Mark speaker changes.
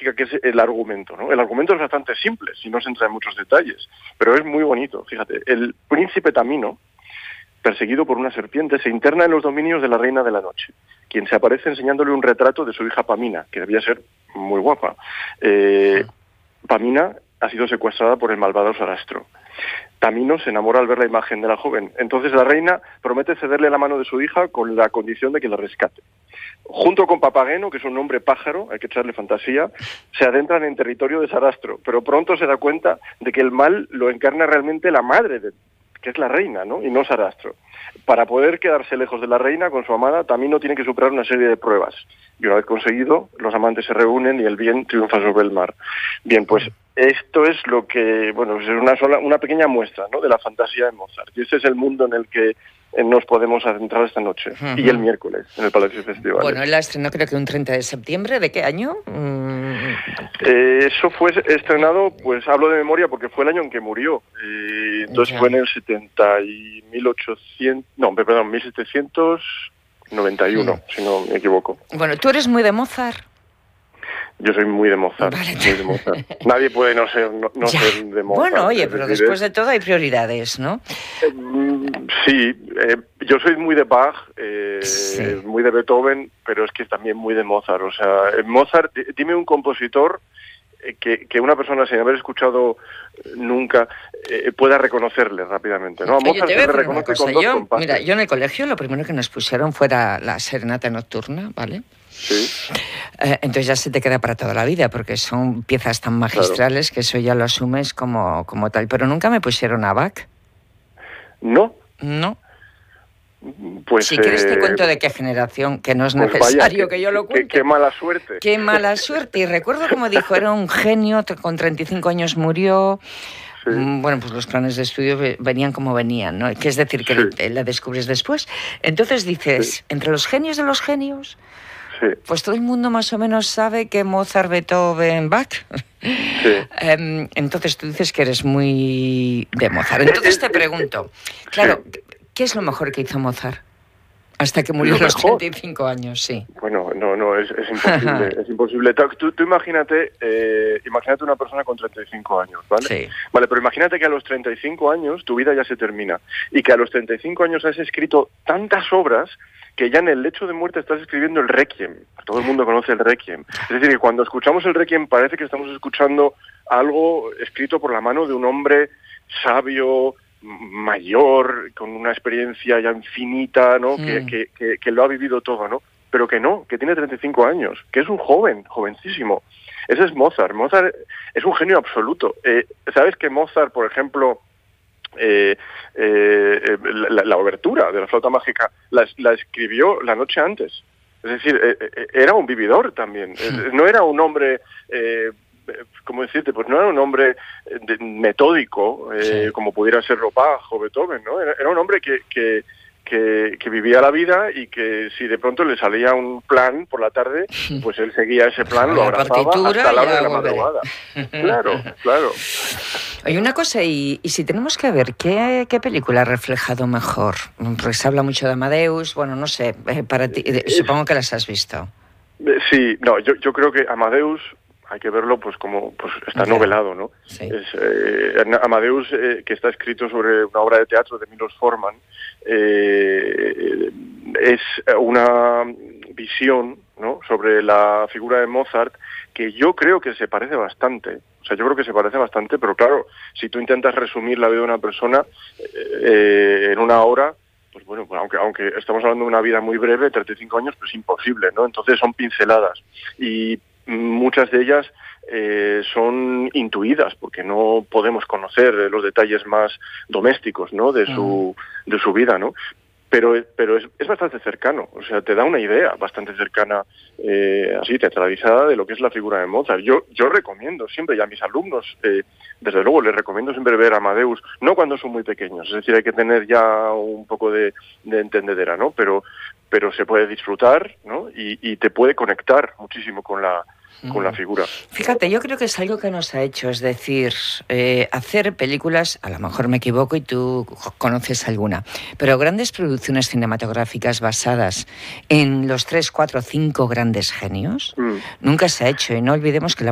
Speaker 1: mágica que es el argumento, ¿no? El argumento es bastante simple, si no se entra en muchos detalles, pero es muy bonito. Fíjate, el príncipe Tamino, perseguido por una serpiente, se interna en los dominios de la Reina de la Noche, quien se aparece enseñándole un retrato de su hija Pamina, que debía ser muy guapa. Pamina ha sido secuestrada por el malvado Sarastro. Tamino se enamora al ver la imagen de la joven. Entonces la reina promete cederle la mano de su hija con la condición de que la rescate. Junto con Papageno, que es un hombre pájaro, hay que echarle fantasía, se adentran en territorio de Sarastro, pero pronto se da cuenta de que el mal lo encarna realmente la madre, que es la reina, ¿no? Y no Sarastro. Para poder quedarse lejos de la reina con su amada, Tamino tiene que superar una serie de pruebas. Y una vez conseguido, los amantes se reúnen y el bien triunfa sobre el mal. Bien, pues esto es lo que, bueno, es una pequeña muestra, ¿no?, de la fantasía de Mozart. Y ese es el mundo en el que nos podemos adentrar esta noche y el miércoles en el Palacio Festival.
Speaker 2: Bueno, él la estrenó creo que un 30 de septiembre. ¿De qué año?
Speaker 1: Eso fue estrenado, pues hablo de memoria porque fue el año en que murió. Entonces fue en el 1791, si no me equivoco.
Speaker 2: Bueno, ¿tú eres muy de Mozart?
Speaker 1: Yo soy muy de Mozart.
Speaker 2: Vale.
Speaker 1: Muy de Mozart. Nadie puede no ser de Mozart.
Speaker 2: Bueno, oye, pero después de todo hay prioridades, ¿no?
Speaker 1: Sí, yo soy muy de Bach,
Speaker 2: Sí.
Speaker 1: muy de Beethoven, pero es que también muy de Mozart. O sea, Mozart, dime un compositor que una persona sin haber escuchado nunca pueda reconocerle rápidamente, ¿no? A Mozart se le reconoce con dos compases.
Speaker 2: Mira, yo en el colegio lo primero que nos pusieron fue la serenata nocturna, ¿vale?
Speaker 1: Sí.
Speaker 2: Entonces ya se te queda para toda la vida, porque son piezas tan magistrales que eso ya lo asumes como tal. Pero nunca me pusieron a Bach.
Speaker 1: ¿No?
Speaker 2: No.
Speaker 1: Pues,
Speaker 2: si quieres te cuento de qué generación, que no es necesario que yo lo cuente.
Speaker 1: Qué mala suerte.
Speaker 2: Qué mala suerte. Y recuerdo como dijo, era un genio, con 35 años murió. Sí. Bueno, pues los planes de estudio venían como venían, ¿no? Que es decir, que la descubres después. Entonces dices, entre los genios de los genios, pues todo el mundo más o menos sabe que Mozart, Beethoven, Bach. Sí. Entonces tú dices que eres muy de Mozart. Entonces te pregunto, claro, ¿qué es lo mejor que hizo Mozart? Hasta que murió a los 35 años, sí.
Speaker 1: Bueno, no, es imposible, es imposible. Tú imagínate una persona con 35 años, ¿vale?
Speaker 2: Sí.
Speaker 1: Vale, pero imagínate que a los 35 años tu vida ya se termina y que a los 35 años has escrito tantas obras que ya en el lecho de muerte estás escribiendo el Requiem. Todo el mundo conoce el Requiem. Es decir, que cuando escuchamos el Requiem parece que estamos escuchando algo escrito por la mano de un hombre sabio, mayor, con una experiencia ya infinita, ¿no? Que lo ha vivido todo, ¿no? Pero que no, que tiene 35 años, que es un jovencísimo. Ese es Mozart. Mozart es un genio absoluto. ¿Sabes que Mozart, por ejemplo, la obertura de la flauta mágica la escribió la noche antes? Es decir, era un vividor también. No era un hombre... ¿cómo decirte? Pues no era un hombre metódico, como pudiera ser Bach o Beethoven, ¿no? Era un hombre que vivía la vida y que si de pronto le salía un plan por la tarde, pues él seguía ese plan, lo abrazaba hasta la hora de la madrugada. Claro.
Speaker 2: Hay una cosa, y si tenemos que ver, ¿qué película ha reflejado mejor? Porque se habla mucho de Amadeus, bueno, no sé, para ti, supongo que las has visto.
Speaker 1: Sí, no, yo creo que Amadeus... hay que verlo pues como pues está novelado, ¿no?
Speaker 2: Sí.
Speaker 1: Amadeus, que está escrito sobre una obra de teatro de Milos Forman, es una visión, ¿no?, sobre la figura de Mozart que yo creo que se parece bastante. O sea, yo creo que se parece bastante, pero claro, si tú intentas resumir la vida de una persona en una hora, pues bueno, aunque estamos hablando de una vida muy breve, 35 años, pues es imposible, ¿no? Entonces son pinceladas y muchas de ellas son intuidas porque no podemos conocer los detalles más domésticos, ¿no?, de su vida, ¿no? Pero es bastante cercano, o sea, te da una idea bastante cercana, así teatralizada, de lo que es la figura de Mozart. Yo recomiendo siempre, y a mis alumnos, desde luego, les recomiendo siempre ver Amadeus, no cuando son muy pequeños, es decir, hay que tener ya un poco de entendedera, ¿no? Pero se puede disfrutar, ¿no? Y te puede conectar muchísimo con la figura.
Speaker 2: Fíjate, yo creo que es algo que nos ha hecho, es decir, hacer películas, a lo mejor me equivoco y tú conoces alguna, pero grandes producciones cinematográficas basadas en los 3, 4, 5 grandes genios, nunca se ha hecho, y no olvidemos que la